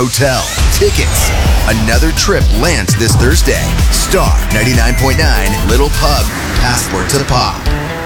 hotel, tickets. Another trip lands this Thursday. Star 99.9 Little Pub, Passport to Pop.